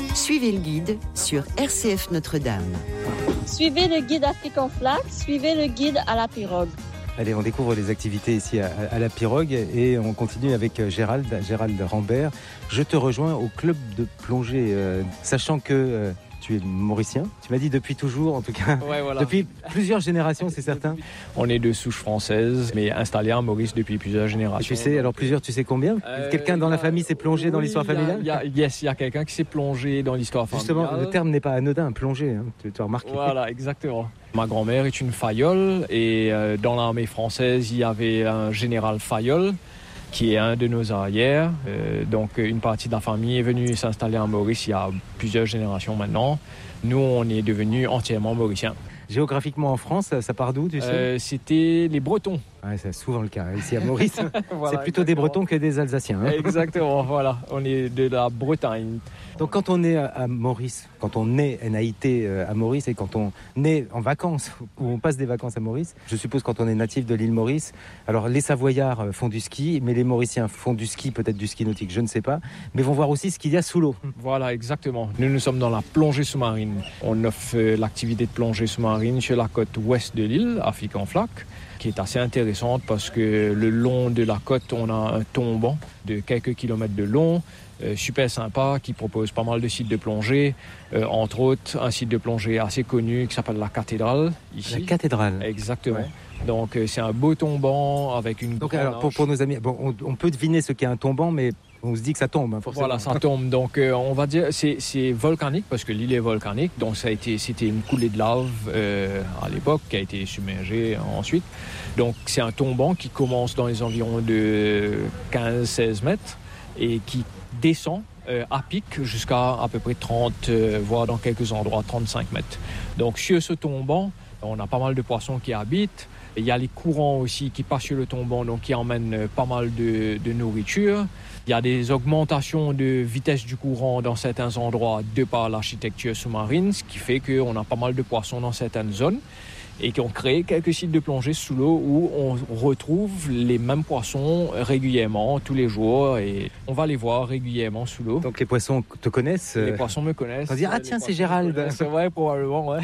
Suivez le guide sur RCF Notre-Dame. Suivez le guide Afrique en flaque, suivez le guide à la pirogue. Allez, on découvre les activités ici à la pirogue et on continue avec Gérald Rambert. Je te rejoins au club de plongée, sachant que tu es mauricien. Tu m'as dit depuis toujours, en tout cas, ouais, voilà. Depuis plusieurs générations, c'est certain. On est de souche française, mais installé à Maurice depuis plusieurs générations. Et tu sais, alors plusieurs, tu sais combien quelqu'un dans la famille s'est plongé dans l'histoire familiale? Il y a quelqu'un qui s'est plongé dans l'histoire familiale. Justement, le terme n'est pas anodin, plongé, hein, tu as remarqué. Voilà, exactement. Ma grand-mère est une Fayolle et dans l'armée française, il y avait un général Fayolle qui est un de nos arrières. Donc une partie de la famille est venue s'installer à Maurice il y a plusieurs générations maintenant. Nous, on est devenus entièrement mauriciens. Géographiquement en France, ça part d'où, tu sais? C'était les Bretons. Ouais, c'est souvent le cas. Ici à Maurice, Voilà, c'est plutôt exactement. Des Bretons que des Alsaciens. Hein. Exactement, voilà. On est de la Bretagne. Donc quand on est à Maurice, quand on est NAIT à Maurice et quand on est en vacances, ou on passe des vacances à Maurice, je suppose quand on est natif de l'île Maurice, alors les Savoyards font du ski, mais les Mauriciens font du ski, peut-être du ski nautique, je ne sais pas, mais vont voir aussi ce qu'il y a sous l'eau. Voilà, exactement. Nous sommes dans la plongée sous-marine. On offre l'activité de plongée sous-marine sur la côte ouest de l'île, Afrique en flaque, qui est assez intéressante parce que le long de la côte, on a un tombant de quelques kilomètres de long, super sympa, qui propose pas mal de sites de plongée, entre autres un site de plongée assez connu qui s'appelle la Cathédrale, ici. La Cathédrale. Exactement. Ouais. Donc c'est un beau tombant avec une Donc grande alors pour nos amis, bon, on peut deviner ce qu'est un tombant, mais on se dit que ça tombe, hein, forcément. Voilà, ça tombe. Donc, on va dire c'est volcanique parce que l'île est volcanique. Donc, c'était une coulée de lave à l'époque qui a été submergée ensuite. Donc, c'est un tombant qui commence dans les environs de 15-16 mètres et qui descend à pic jusqu'à à peu près 30, voire dans quelques endroits 35 mètres. Donc, sur ce tombant, on a pas mal de poissons qui habitent. Il y a les courants aussi qui passent sur le tombant, donc qui emmènent pas mal de nourriture. Il y a des augmentations de vitesse du courant dans certains endroits de par l'architecture sous-marine, ce qui fait qu'on a pas mal de poissons dans certaines zones et qui ont créé quelques sites de plongée sous l'eau où on retrouve les mêmes poissons régulièrement, tous les jours, et on va les voir régulièrement sous l'eau. Donc les poissons te connaissent? Les poissons me connaissent. On dit, ah tiens, c'est Gérald. C'est vrai, probablement, ouais.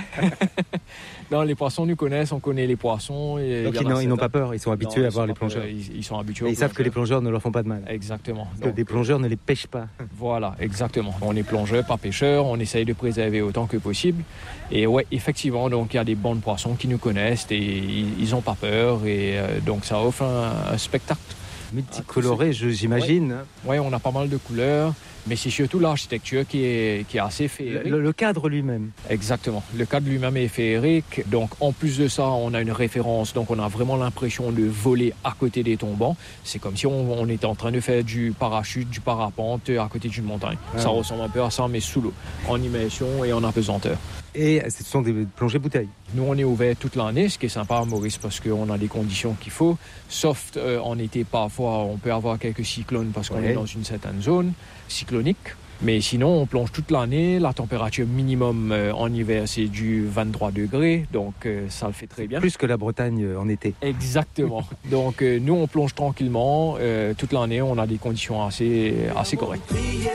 Non, les poissons nous connaissent, on connaît les poissons. Donc ils n'ont pas peur, ils sont habitués à voir les plongeurs. Ils sont habitués. Et ils savent que les plongeurs ne leur font pas de mal. Exactement. Parce que des plongeurs ne les pêchent pas. Voilà, exactement. On est plongeurs, pas pêcheurs, on essaye de préserver autant que possible. Et ouais, effectivement, donc il y a des bancs de poissons qui nous connaissent et ils n'ont pas peur. Et donc ça offre un spectacle. Multicoloré, j'imagine. Oui, on a pas mal de couleurs, mais c'est surtout l'architecture qui est assez féerique. Le cadre lui-même. Exactement. Le cadre lui-même est féerique. Donc, en plus de ça, on a une référence. Donc, on a vraiment l'impression de voler à côté des tombants. C'est comme si on était en train de faire du parachute, du parapente à côté d'une montagne. Ah. Ça ressemble un peu à ça, mais sous l'eau, en immersion et en apesanteur. Et ce sont des plongées bouteilles. Nous, on est ouvert toute l'année, ce qui est sympa à Maurice parce qu'on a les conditions qu'il faut. Sauf en été, parfois, on peut avoir quelques cyclones parce qu'on est dans une certaine zone cyclonique. Mais sinon, on plonge toute l'année. La température minimum en hiver, c'est du 23 degrés. Donc, ça le fait très bien. Plus que la Bretagne en été. Exactement. Donc, nous, on plonge tranquillement. Toute l'année, on a des conditions assez correctes.